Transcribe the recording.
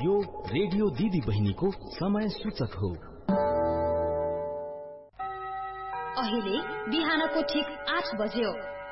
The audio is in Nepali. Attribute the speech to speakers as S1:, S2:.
S1: यो रेडियो दिदी बहिनीको समय सूचक हो।
S2: अहिले बिहानको ठीक 8 बज्यो।